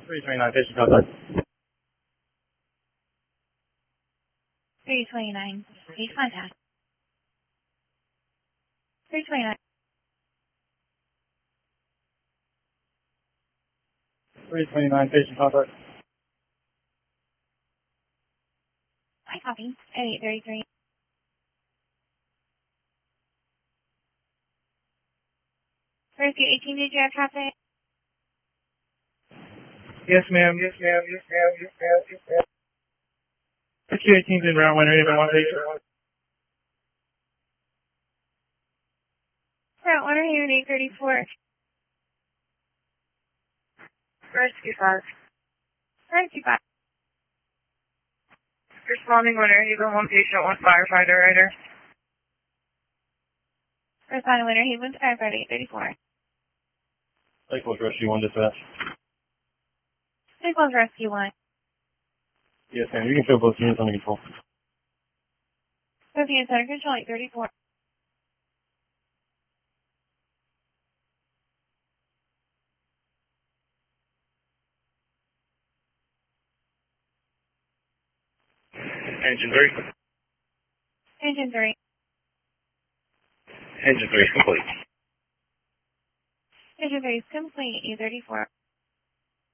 329, patient contact. 329, please contact. 329. 329, patient contact. I copy. At 833. Rescue 18, did you have traffic? Yes, ma'am. Yes, ma'am. Yes, ma'am. Yes, ma'am. Yes, ma'am. Rescue 18's in route 1, even 1 patient. Route 1 or here at 834. Rescue 5. Rescue 5. Responding winner, either 1 patient, 1 firefighter, rider. Responding winner, he went to firefighter 834. Lakewood Rescue 1 dispatch. Lakewood Rescue 1. Yes, ma'am. You can show both units under control. Both units under control 834. Engine 3. Engine 3. Engine 3 is complete. Engine 3 is complete 834.